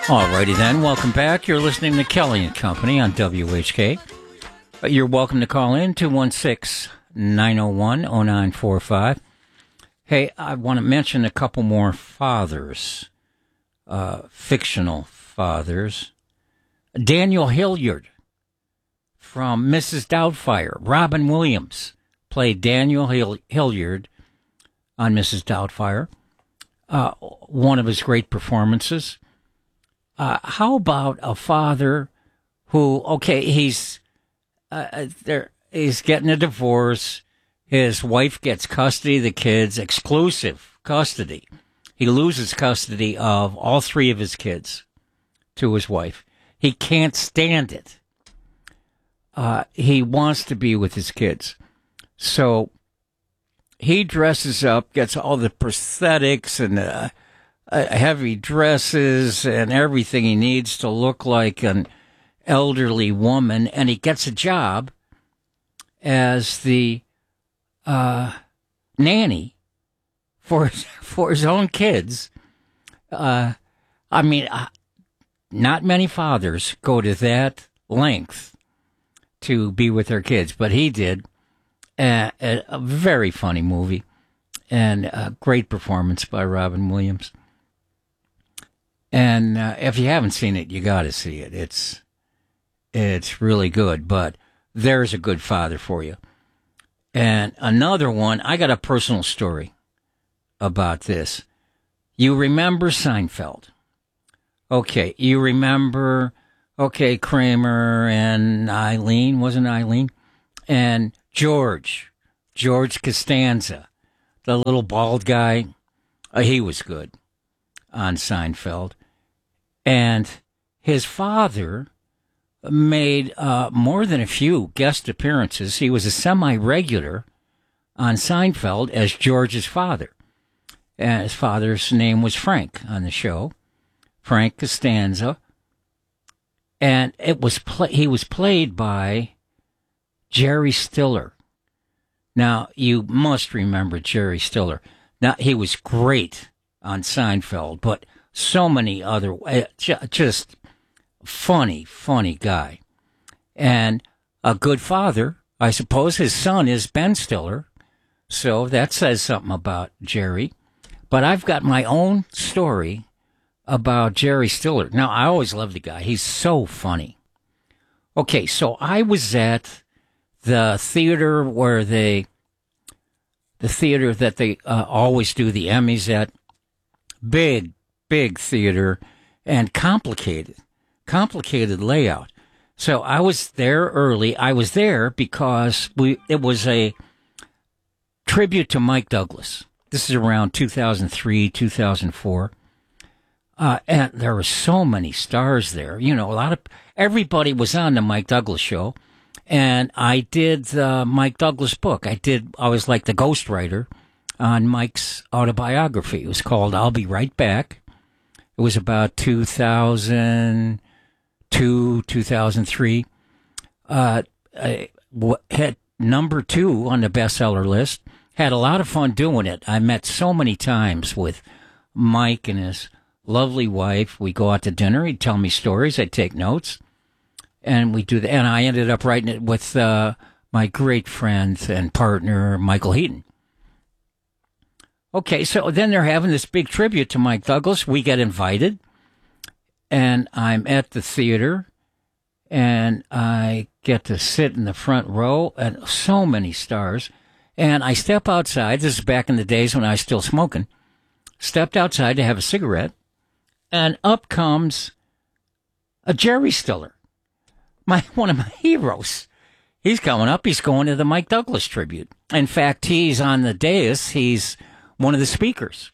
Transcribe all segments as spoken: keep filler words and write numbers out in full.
Alrighty then, welcome back. You're listening to Kelly and Company on W H K. You're welcome to call in two one six, nine zero one, zero nine four five. Hey, I want to mention a couple more fathers, uh, fictional fathers. Daniel Hilliard from Missus Doubtfire. Robin Williams played Daniel Hill- Hilliard on Missus Doubtfire. Uh, one of his great performances. Uh, how about a father who, okay, he's uh, there, he's getting a divorce. His wife gets custody of the kids, exclusive custody. He loses custody of all three of his kids to his wife. He can't stand it. Uh, he wants to be with his kids. So he dresses up, gets all the prosthetics and uh, uh, heavy dresses and everything he needs to look like an elderly woman, and he gets a job as the uh, nanny for for his own kids. Uh, I mean, uh, not many fathers go to that length to be with their kids, but he did. Uh, a, a very funny movie and a great performance by Robin Williams. And uh, if you haven't seen it, you got to see it. It's it's really good, but there's a good father for you. And another one, I got a personal story about this. You remember Seinfeld? Okay, you remember, okay, Kramer and Eileen, wasn't Eileen? And George, George Costanza, the little bald guy, uh, he was good on Seinfeld. And his father made uh, more than a few guest appearances. He was a semi-regular on Seinfeld as George's father. And his father's name was Frank on the show, Frank Costanza. And it was play- he was played by Jerry Stiller. Now, you must remember Jerry Stiller. Now, he was great on Seinfeld, but so many other, uh, just funny, funny guy. And a good father. I suppose his son is Ben Stiller, so that says something about Jerry. But I've got my own story about Jerry Stiller. Now, I always loved the guy. He's so funny. Okay, so I was at the theater where they, the theater that they uh, always do the Emmys at, big, big theater, and complicated, complicated layout. So I was there early. I was there because we it was a tribute to Mike Douglas. This is around two thousand three, two thousand four. Uh, and there were so many stars there. You know, a lot of, everybody was on the Mike Douglas show. And I did the Mike Douglas book. I did, I was like the ghostwriter on Mike's autobiography. It was called I'll Be Right Back. It was about two thousand two, two thousand three. Uh, I had number two on the bestseller list. Had a lot of fun doing it. I met so many times with Mike and his lovely wife. We go out to dinner. He'd tell me stories. I'd take notes. And we do that. And I ended up writing it with uh, my great friend and partner, Michael Heaton. Okay, so then they're having this big tribute to Mike Douglas. We get invited. And I'm at the theater. And I get to sit in the front row. And so many stars. And I step outside. This is back in the days when I was still smoking. Stepped outside to have a cigarette. And up comes a Jerry Stiller. My, one of my heroes. He's coming up. He's going to the Mike Douglas tribute. In fact, he's on the dais. He's one of the speakers.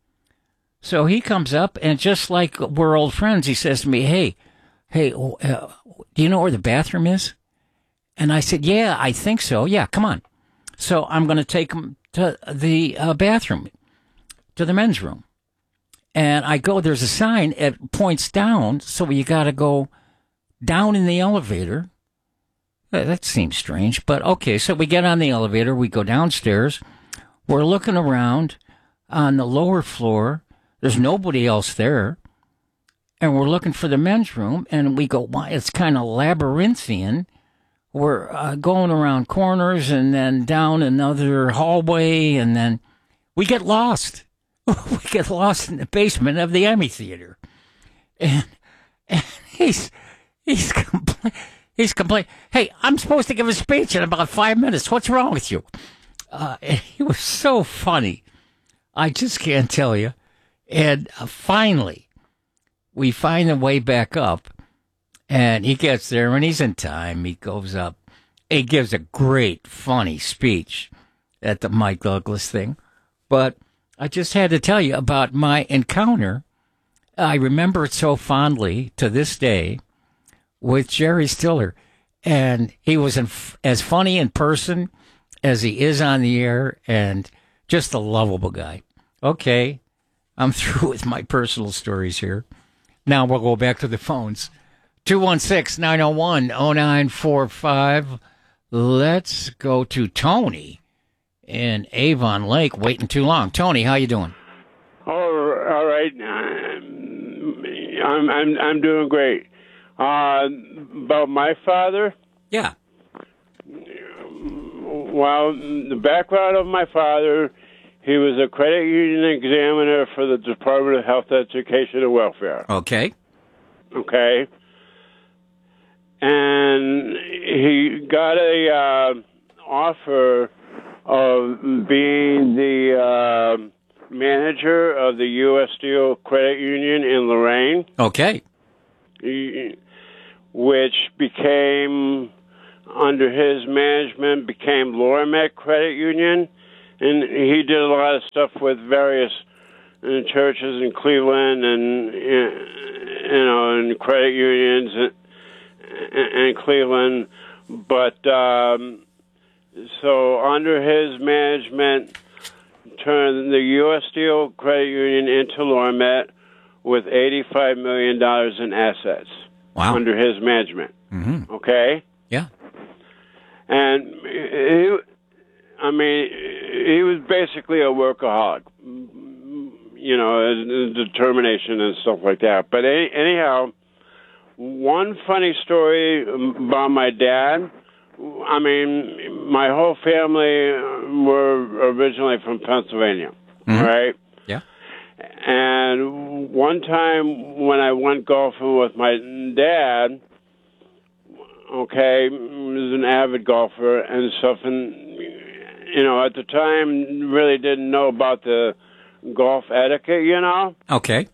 So he comes up, and just like we're old friends, he says to me, hey, hey, uh, do you know where the bathroom is? And I said, yeah, I think so. Yeah, come on. So I'm going to take him to the uh, bathroom, to the men's room. And I go, there's a sign, it points down, so you got to go down in the elevator. That seems strange, but okay. So we get on the elevator. We go downstairs. We're looking around on the lower floor. There's nobody else there. and we're looking for the men's room, and we go, why, it's kind of labyrinthian. We're uh, going around corners and then down another hallway, and then we get lost. We get lost in the basement of the Emmy Theater. And, and he's he's compla- he's complaining, hey, I'm supposed to give a speech in about five minutes. What's wrong with you? Uh, and he was so funny. I just can't tell you. And uh, finally, we find the way back up. And he gets there, and he's in time. He goes up. He gives a great, funny speech at the Mike Douglas thing. But I just had to tell you about my encounter. I remember it so fondly to this day with Jerry Stiller. And he was in, as funny in person as he is on the air, and just a lovable guy. Okay, I'm through with my personal stories here. Now we'll go back to the phones. two one six, nine oh one, oh nine four five. Let's go to Tony in Avon Lake. Waiting too long. Tony, how you doing? Oh, all right. I'm I'm I'm doing great. Uh, about my father. Yeah. Well, the background of my father, he was a credit union examiner for the Department of Health, Education, and Welfare. Okay. Okay. And he got a uh, offer of being the uh, manager of the U S Steel Credit Union in Lorraine. Okay. He, which became, under his management, became Lormet Credit Union. And he did a lot of stuff with various uh, churches in Cleveland and, you know, and credit unions in Cleveland, but um, so under his management, turned the U S Steel Credit Union into Lormet with eighty-five million dollars in assets. Wow. Under his management. Mm-hmm. Okay? Yeah. And he, I mean, he was basically a workaholic, you know, determination and stuff like that. But any, anyhow, one funny story about my dad. I mean, my whole family were originally from Pennsylvania, mm-hmm. right? Yeah. And one time when I went golfing with my dad, okay, he was an avid golfer and stuff, and, you know, at the time, really didn't know about the golf etiquette, you know? Okay.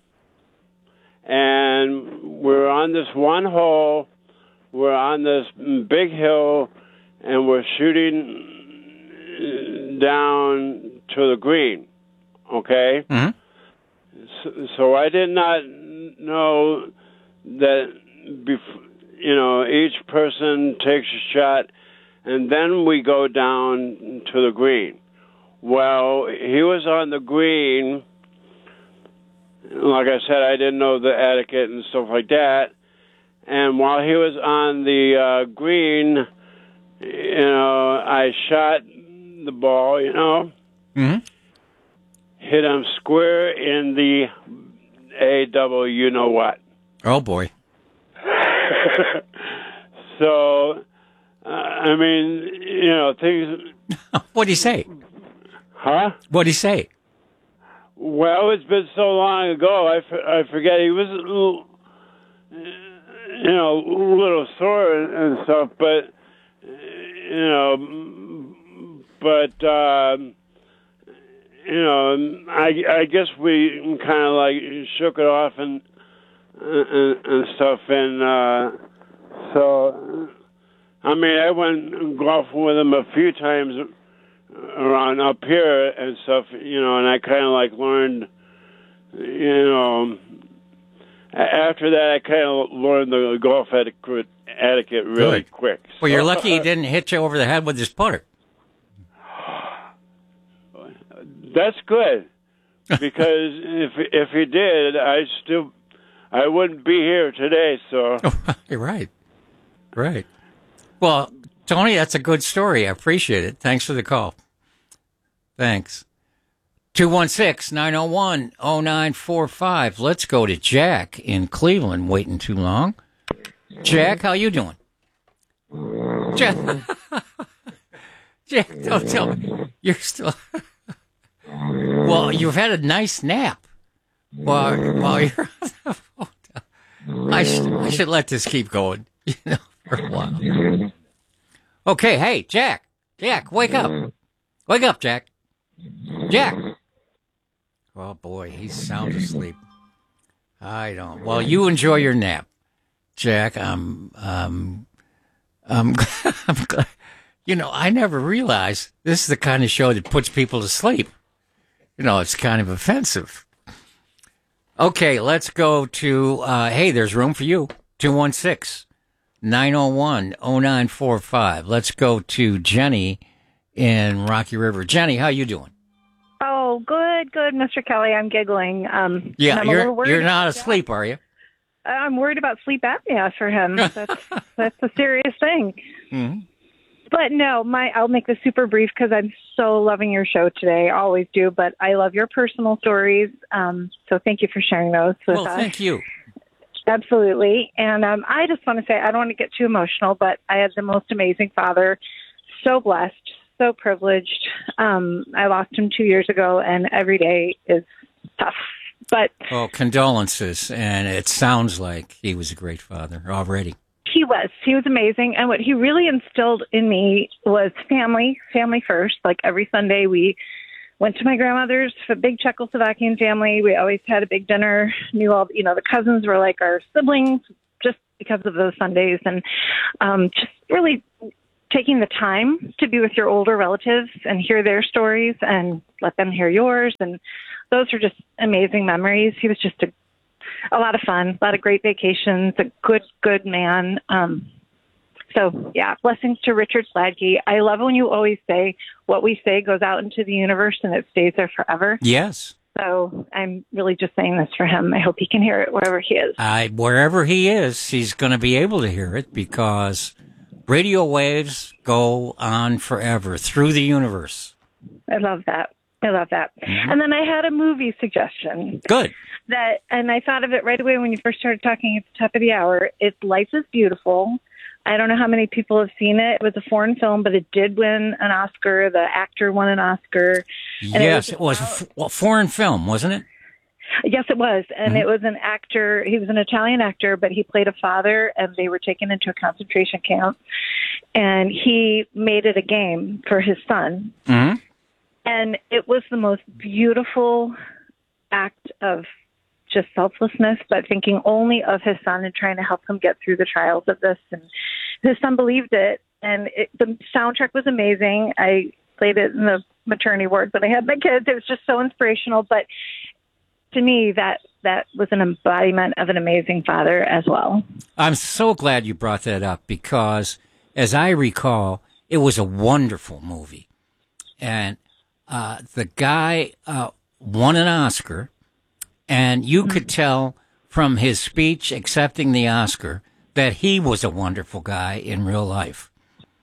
And we're on this one hole, we're on this big hill, and we're shooting down to the green, okay? Mm-hmm. So, so I did not know that, bef- you know, each person takes a shot, and then we go down to the green. Well, he was on the green. Like I said, I didn't know the etiquette and stuff like that. And while he was on the uh, green, you know, I shot the ball, you know, mm-hmm. hit him square in the A double you know what. Oh, boy. So, uh, I mean, you know, things... What'd he say? Huh? What'd he say? Well, it's been so long ago, I, f- I forget. He was a little, you know, a little sore and stuff, but, you know, but, um, you know, I, I guess we kind of like shook it off and, and, and stuff, and uh, so, I mean, I went golfing with him a few times around up here and stuff, you know, and I kind of like learned, you know, after that I kind of learned the golf etiquette, etiquette really Good. quick. Well, so, you're lucky he didn't hit you over the head with his putter. That's good, because if if he did, I still I wouldn't be here today. So You're right, right. Well, Tony, that's a good story. I appreciate it. Thanks for the call. Thanks. two one six, nine oh one, oh nine four five. Let's go to Jack in Cleveland. Waiting too long. Jack, how you doing? Jack, Jack, don't tell me. You're still... Well, you've had a nice nap while, while you're on the phone. I, sh- I should let this keep going, you know, for a while. Okay, hey, Jack. Jack, wake up. Wake up, Jack. Jack. Oh, boy, he's sound asleep. I don't. Well, you enjoy your nap, Jack. I'm, um, I'm, I'm glad. You know, I never realized this is the kind of show that puts people to sleep. You know, it's kind of offensive. Okay, let's go to, uh, hey, there's room for you. two one six, nine oh one, oh nine four five. Let's go to Jenny in Rocky River. Jenny, how you doing? Oh, good, good, Mister Kelly. I'm giggling. Um, Yeah, I'm a you're little worried you're not about asleep, are you? that. I'm worried about sleep apnea for him. That's that's a serious thing. Mm-hmm. But no, my I'll make this super brief because I'm so loving your show today. I always do, but I love your personal stories. Um, so thank you for sharing those with Well, us. thank you. Absolutely. And um, I just want to say, I don't want to get too emotional, but I had the most amazing father. So blessed, so privileged. Um, I lost him two years ago, and every day is tough. But Well, condolences, and it sounds like he was a great father already. he was. He was amazing. And what he really instilled in me was family, family first. Like every Sunday, we went to my grandmother's, a big Czechoslovakian family. We always had a big dinner, knew all, you know, the cousins were like our siblings just because of those Sundays. And um, just really taking the time to be with your older relatives and hear their stories and let them hear yours. And those are just amazing memories. He was just a A lot of fun, a lot of great vacations, a good, good man. Um, so, yeah, blessings to Richard Sladke. I love when you always say what we say goes out into the universe and it stays there forever. Yes. So I'm really just saying this for him. I hope he can hear it wherever he is. I, wherever he is, he's going to be able to hear it because radio waves go on forever through the universe. I love that. I love that. Mm-hmm. And then I had a movie suggestion. Good. That, and I thought of it right away when you first started talking at the top of the hour. It's Life is Beautiful. I don't know how many people have seen it. It was a foreign film, but it did win an Oscar. The actor won an Oscar. And Yes, it it was, was a f- well, foreign film, wasn't it? Yes, it was. And Mhm. it was an actor. He was an Italian actor, but he played a father, and they were taken into a concentration camp. And he made it a game for his son. Mm-hmm. And it was the most beautiful act of just selflessness, but thinking only of his son and trying to help him get through the trials of this. And his son believed it. And it, the soundtrack was amazing. I played it in the maternity ward when I had my kids. It was just so inspirational. But to me, that, that was an embodiment of an amazing father as well. I'm so glad you brought that up because, as I recall, it was a wonderful movie. And uh, the guy uh, won an Oscar, and you could tell from his speech accepting the Oscar that he was a wonderful guy in real life.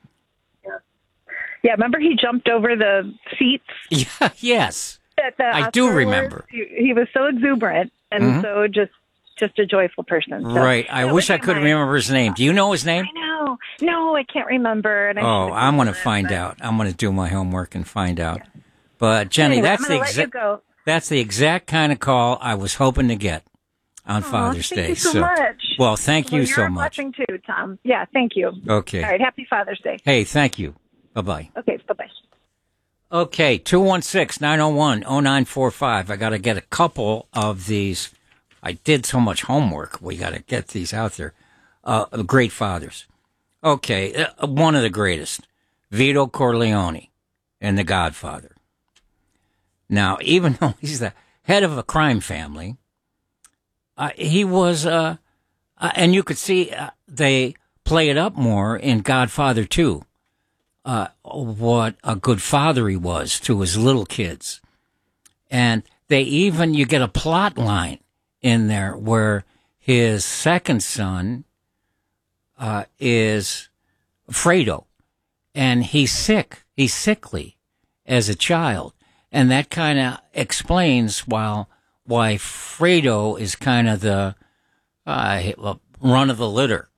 Yeah, remember he jumped over the seats? Yeah, yes. At the I do Oscar remember. Awards? He, he was so exuberant and Mhm. so just just a joyful person. So Right. I that wish would I be could my- remember his name. Do you know his name? I know. No, I can't remember. And I Oh, should I'm going to Google it, find but- out. I'm going to do my homework and find out. But Jenny, Anyway, that's I'm the gonna let you exact go. that's the exact kind of call I was hoping to get on Aw, Father's thank Day. you so, much. Well, thank you Well, so you're a much. blessing too, Tom. Yeah, thank you. Okay. All right, happy Father's Day. Hey, thank you. Bye-bye. Okay, bye-bye. Okay, two one six, nine oh one, oh nine four five. I got to get a couple of these. I did so much homework. We got to get these out there. Uh, great fathers. Okay, uh, one of the greatest, Vito Corleone in The Godfather. Now, even though he's the head of a crime family, uh, he was, uh, uh, and you could see uh, they play it up more in Godfather two. Uh, what a good father he was to his little kids. And they even, you get a plot line in there where his second son uh, is Fredo, and he's sick. He's sickly as a child. And that kind of explains while, why Fredo is kind of the uh, run of the litter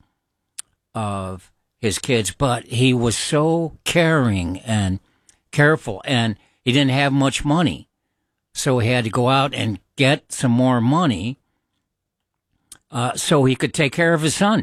of his kids. But he was so caring and careful, and he didn't have much money. So he had to go out and get some more money uh, so he could take care of his son.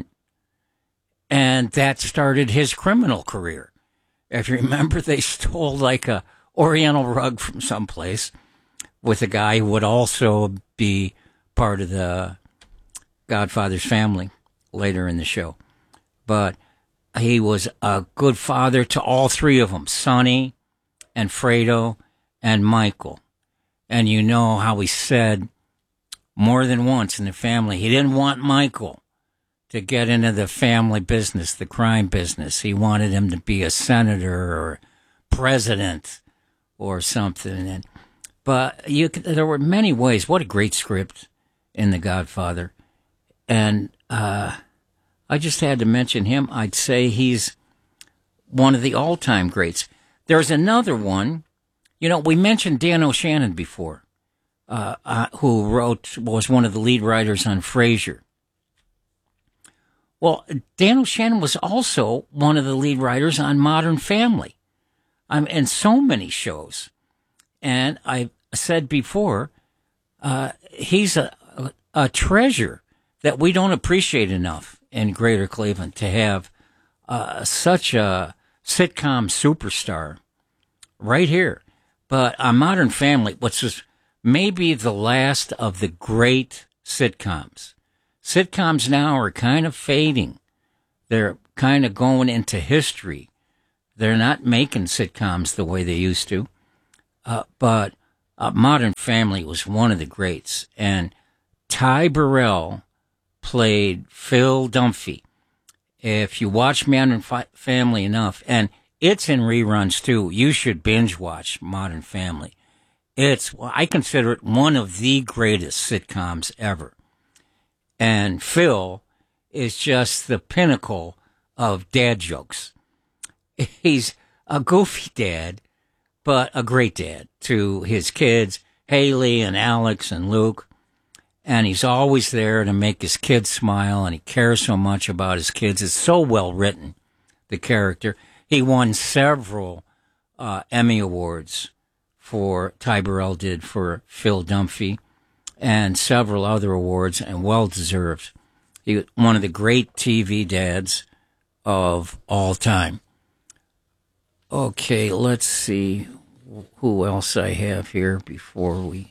And that started his criminal career. If you remember, they stole like a Oriental rug from someplace with a guy who would also be part of the Godfather's family later in the show. But he was a good father to all three of them, Sonny and Fredo and Michael. And you know how he said more than once in the family, he didn't want Michael to get into the family business, the crime business. He wanted him to be a senator or president or something. And, but you, there were many ways. What a great script in The Godfather. And uh, I just had to mention him. I'd say he's one of the all-time greats. There's another one. You know, we mentioned Dan O'Shannon before, uh, uh, who wrote, was one of the lead writers on Frasier. Well, Dan O'Shannon was also one of the lead writers on Modern Family, um, and so many shows. And I said before, uh, he's a, a, a treasure that we don't appreciate enough in Greater Cleveland, to have uh, such a sitcom superstar right here. But on Modern Family, which is maybe the last of the great sitcoms. Sitcoms now are kind of fading. They're kind of going into history. They're not making sitcoms the way they used to. Uh, but uh, Modern Family was one of the greats. And Ty Burrell played Phil Dunphy. If you watch Modern Fi- Family enough, and it's in reruns too, you should binge watch Modern Family. It's, well, I consider it one of the greatest sitcoms ever. And Phil is just the pinnacle of dad jokes. He's a goofy dad, but a great dad to his kids, Haley and Alex and Luke. And he's always there to make his kids smile, and he cares so much about his kids. It's so well written, the character. He won several uh, Emmy Awards for, Ty Burrell did, for Phil Dunphy, and several other awards, and well-deserved. He was one of the great T V dads of all time. Okay, let's see who else I have here before we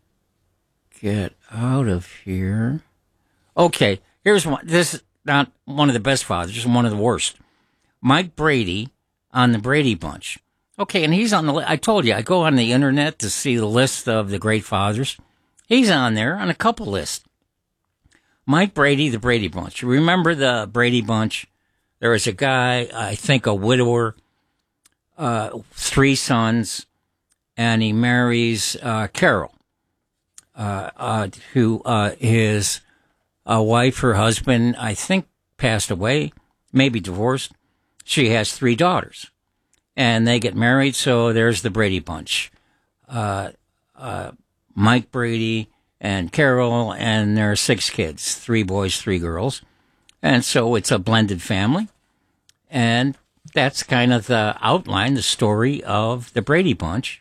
get out of here. Okay, here's one. This is not one of the best fathers, just one of the worst. Mike Brady on the Brady Bunch. Okay, and he's on the list. I told you, I go on the internet to see the list of the great fathers. He's on there on a couple lists. Mike Brady, the Brady Bunch. You remember the Brady Bunch? There was a guy, I think a widower, uh, three sons, and he marries uh, Carol, uh, uh, who uh, his uh, wife, her husband, I think passed away, maybe divorced. She has three daughters, and they get married, so there's the Brady Bunch. Uh, uh, Mike Brady and Carol, and there are six kids, three boys, three girls. And so it's a blended family. And that's kind of the outline, the story of the Brady Bunch.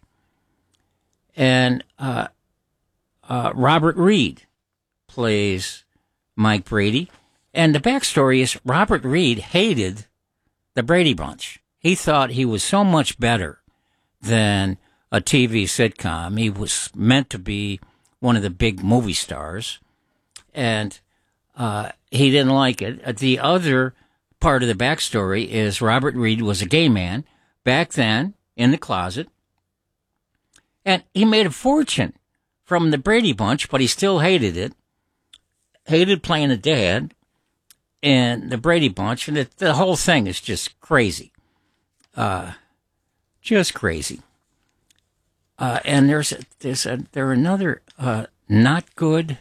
And uh, uh, Robert Reed plays Mike Brady. And the backstory is Robert Reed hated the Brady Bunch. He thought he was so much better than a T V sitcom. He was meant to be one of the big movie stars, and uh, he didn't like it. The other part of the backstory is Robert Reed was a gay man back then in the closet, and he made a fortune from the Brady Bunch, but he still hated it, hated playing a dad in the Brady Bunch, and it, the whole thing is just crazy. Uh, just crazy. Uh, and there's a, there's a, there another uh, not good.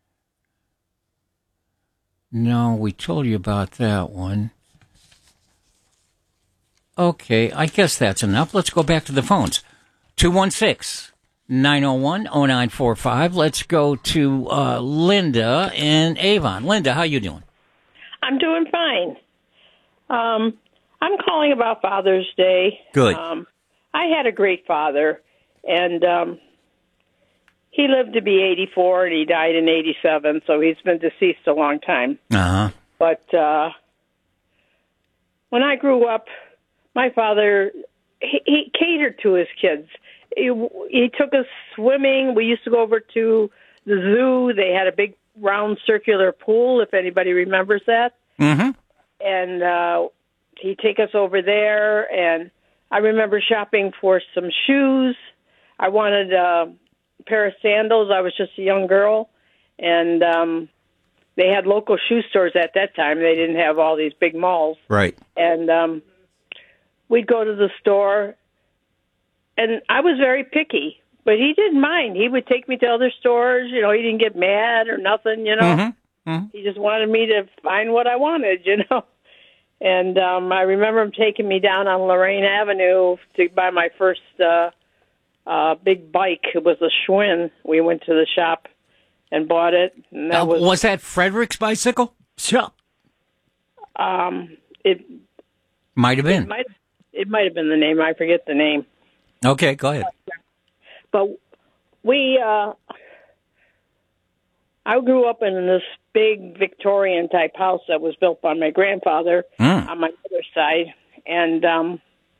No, we told you about that one. Okay, I guess that's enough. Let's go back to the phones. two one six, nine oh one, oh nine four five. Let's go to uh, Linda in Avon. Linda, how you doing? I'm doing fine. Um, I'm calling about Father's Day. Good. Um, I had a great father, and um, he lived to be eighty-four, and he died in eighty-seven, so he's been deceased a long time. Uh-huh. But uh, when I grew up, my father, he, he catered to his kids. He, he took us swimming. We used to go over to the zoo. They had a big round circular pool, if anybody remembers that. Mm-hmm. And uh, he'd take us over there, and I remember shopping for some shoes. I wanted a pair of sandals. I was just a young girl, and um, they had local shoe stores at that time. They didn't have all these big malls. Right. And um, we'd go to the store, and I was very picky, but he didn't mind. He would take me to other stores. You know, he didn't get mad or nothing, you know. Mm-hmm. Mm-hmm. He just wanted me to find what I wanted, you know. And um, I remember him taking me down on Lorraine Avenue to buy my first uh, uh, big bike. It was a Schwinn. We went to the shop and bought it. And that Uh, was, was that Frederick's bicycle? Sure. um, it Might have been. might it might have been the name. I forget the name. Okay, go ahead. But we, uh, I grew up in this big Victorian type house that was built by my grandfather Mm. on my mother's side, and um,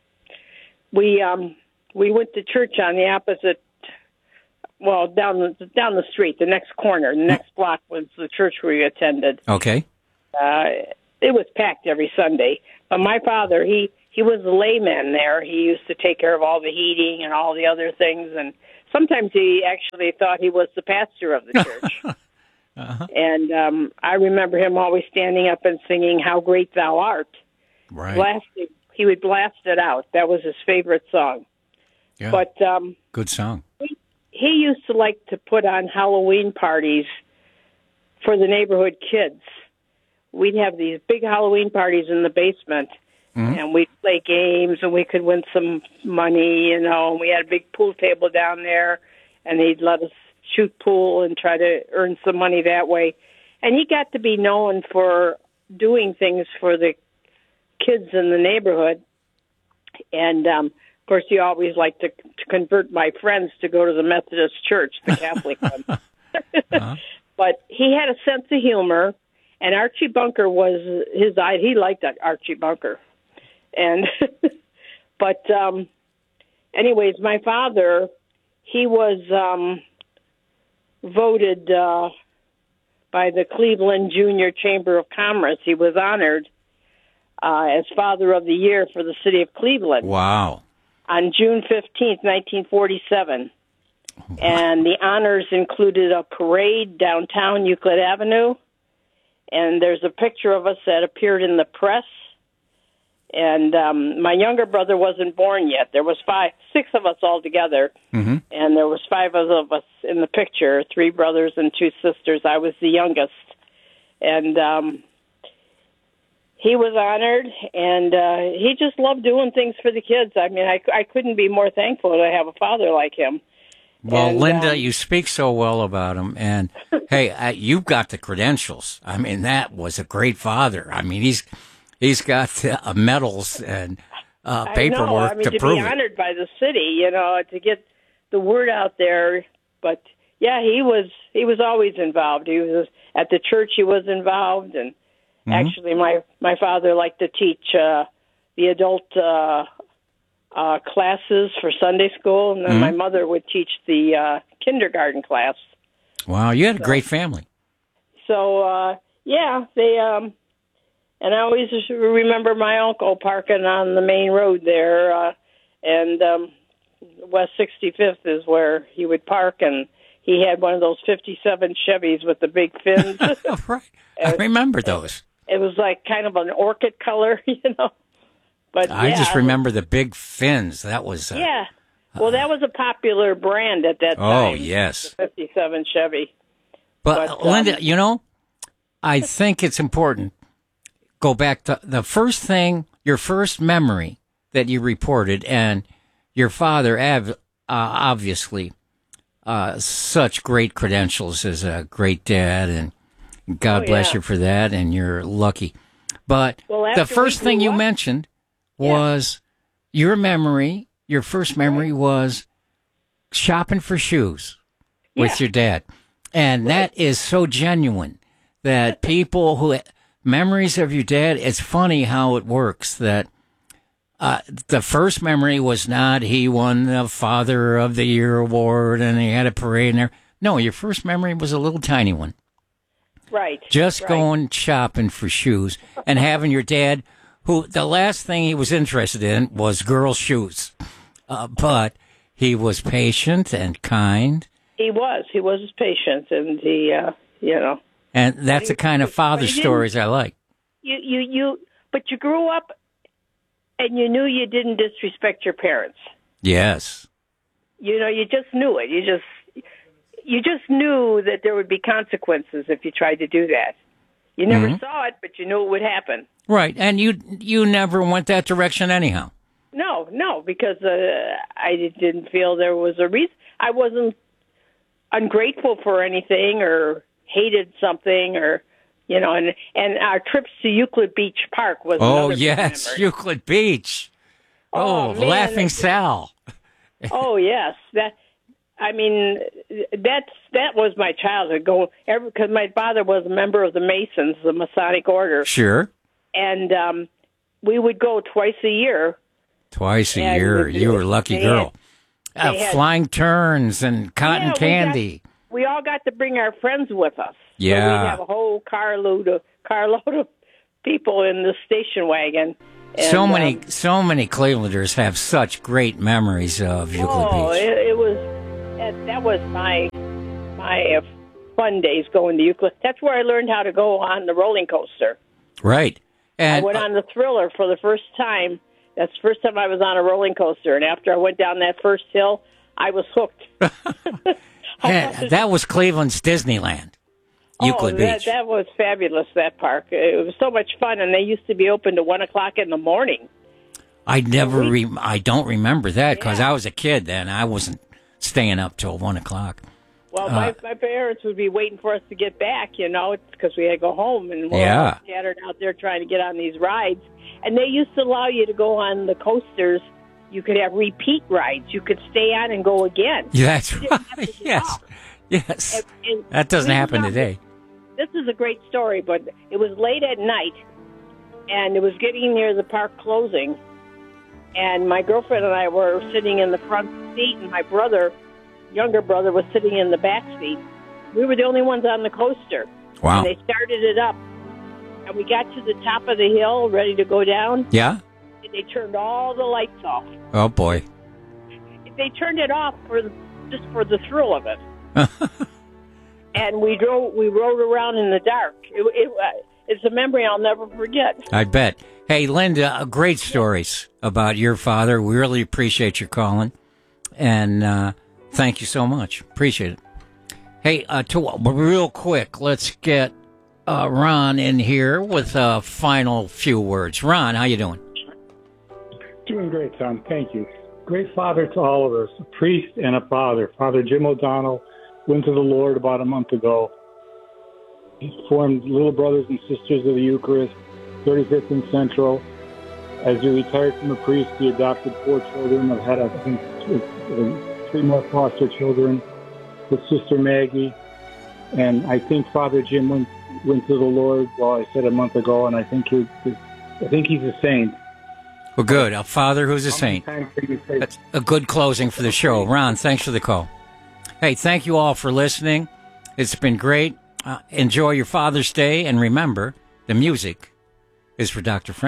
we um, we went to church on the opposite, well, down the down the street, the next corner, the next block was the church we attended. Okay. Uh, it was packed every Sunday, but my father, he he was the layman there. He used to take care of all the heating and all the other things, and sometimes he actually thought he was the pastor of the church. Uh-huh. And um, I remember him always standing up and singing "How Great Thou Art." Right. Blasting, he would blast it out. That was his favorite song. Yeah. But um, Good song. he, he used to like to put on Halloween parties for the neighborhood kids. We'd have these big Halloween parties in the basement, mm-hmm. and we'd play games, and we could win some money, you know. And we had a big pool table down there, and he'd let us shoot pool and try to earn some money that way. And he got to be known for doing things for the kids in the neighborhood. And, um, of course, he always liked to, to convert my friends to go to the Methodist Church, the Catholic one. uh-huh. But he had a sense of humor, and Archie Bunker was his eye. He liked Archie Bunker. And, but um, anyways, my father, he was... Um, voted uh, by the Cleveland Junior Chamber of Commerce. He was honored uh, as Father of the Year for the city of Cleveland. Wow. On June fifteenth, nineteen forty-seven. Wow. And the honors included a parade downtown Euclid Avenue, and there's a picture of us that appeared in the press. And um, my younger brother wasn't born yet. There was five, six of us all together, mm-hmm. and there was five of us in the picture, three brothers and two sisters. I was the youngest. And um, he was honored, and uh, he just loved doing things for the kids. I mean, I, I couldn't be more thankful to have a father like him. Well, and, Linda, um, you speak so well about him, and hey, uh, you've got the credentials. I mean, that was a great father. I mean, he's... He's got uh, medals and uh, paperwork I know. I mean, to, to prove be honored by the city, you know, to get the word out there. But yeah, he was he was always involved. He was at the church. He was involved, and mm-hmm. actually, my my father liked to teach uh, the adult uh, uh, classes for Sunday school, and then mm-hmm. my mother would teach the uh, kindergarten class. Wow, you had a so, great family. So uh, yeah, they. Um, And I always remember my uncle parking on the main road there, uh, and um, West sixty-fifth is where he would park, and he had one of those fifty-seven Chevys with the big fins. Right, I remember those. It was like kind of an orchid color, you know. But I yeah, just remember the big fins. That was uh, yeah. Well, that was a popular brand at that time. Oh yes, the fifty-seven Chevy. But, but Linda, um, you know, I think it's important. Go back to the first thing, your first memory that you reported, and your father, Av, uh, obviously, uh, such great credentials as a great dad, and God Oh, bless yeah. you for that, and you're lucky. But Well, the after first we thing grew you up- mentioned was your memory, your first memory was shopping for shoes with Yeah. your dad. And that is so genuine that people who, memories of your dad, it's funny how it works that uh, the first memory was not he won the Father of the Year award and he had a parade in there. No, your first memory was a little tiny one. Right. Just right. going shopping for shoes and having your dad, who the last thing he was interested in was girls' shoes. Uh, but he was patient and kind. He was. He was patient, and he, uh, you know, And that's the kind of father but he didn't- stories I like. you, you, you. But you grew up, and you knew you didn't disrespect your parents. Yes. You know, you just knew it. You just, you just knew that there would be consequences if you tried to do that. You never Mhm. saw it, but you knew it would happen. Right. And you you never went that direction anyhow. No, no, because uh, I didn't feel there was a reason. I wasn't ungrateful for anything or hated something or, you know, and, and our trips to Euclid Beach Park was Oh, another big yes. memory. Euclid Beach. Oh, Oh, man. Laughing Sal. Oh, yes. That, I mean, that's, that was my childhood. Go every, because my father was a member of the Masons, the Masonic Order. Sure. And um, we would go twice a year. Twice a And year. we- You were a lucky they girl. had- Uh, they had- flying turns and cotton Yeah, we got- candy. We all got to bring our friends with us. Yeah. So we'd have a whole carload of carload of people in the station wagon. And, so many, um, so many Clevelanders have such great memories of Euclid oh, Beach. it, it was that, that was my my uh, fun days going to Euclid. That's where I learned how to go on the rolling coaster. Right. And I went on the Thriller for the first time. That's the first time I was on a rolling coaster. And after I went down that first hill, I was hooked. yeah, that was Cleveland's Disneyland. Euclid oh, that, Beach. that was fabulous, that park. It was so much fun, and they used to be open to one o'clock in the morning. I never, re- I don't remember that because Yeah. I was a kid then. I wasn't staying up till one o'clock. Well, Uh, my, my parents would be waiting for us to get back, you know, because we had to go home, and we're Yeah. all scattered out there trying to get on these rides. And they used to allow you to go on the coasters. You could have repeat rides. You could stay on and go again. Yeah, that's You didn't have to right. get Yes, off. yes. And- and That doesn't we happen were- today. This is a great story, but it was late at night, and it was getting near the park closing. And my girlfriend and I were sitting in the front seat, and my brother, younger brother, was sitting in the back seat. We were the only ones on the coaster. Wow. And they started it up, and we got to the top of the hill, ready to go down, Yeah. and they turned all the lights off. Oh boy. They turned it off for the, just for the thrill of it. And we drove, we rode around in the dark. It, it, uh, it's a memory I'll never forget. I bet. Hey, Linda, uh, great stories about your father. We really appreciate your calling, and uh, thank you so much. Appreciate it. Hey, uh, to, real quick, let's get uh, Ron in here with a final few words. Ron, how you doing? Doing great, Tom. Thank you. Great father to all of us, a priest and a father. Father Jim O'Donnell went to the Lord about a month ago. He formed Little Brothers and Sisters of the Eucharist, thirty-fifth and Central. As he retired from the priest, he adopted four children. I've had, I think, three more foster children with Sister Maggie. And I think Father Jim went went to the Lord, well, I said a month ago, and I think he, I think he's a saint. Well, good. A father who's a How many saint. times did you say- That's a good closing for the show. Ron, thanks for the call. Hey, thank you all for listening. It's been great. Uh, enjoy your Father's Day, and remember, the music is for Doctor Frank.